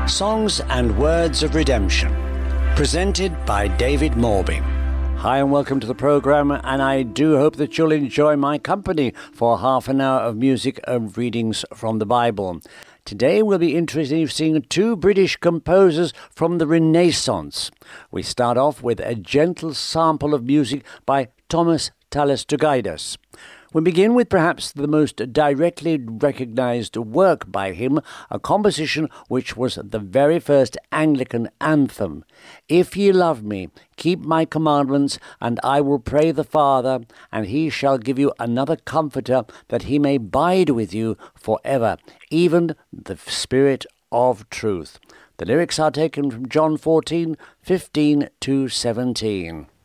Songs and Words of Redemption, presented by David Morby. Hi and welcome to the programme, and I do hope that you'll enjoy my company for half an hour of music and readings from the Bible. Today we'll be interested in seeing two British composers from the Renaissance. We start off with a gentle sample of music by Thomas Tallis Togaidas. We begin with perhaps the most directly recognised work by him, a composition which was the very first Anglican anthem. If ye love me, keep my commandments, and I will pray the Father, and he shall give you another Comforter, that he may bide with you for ever, even the Spirit of truth. The lyrics are taken from John 14:15 to 17.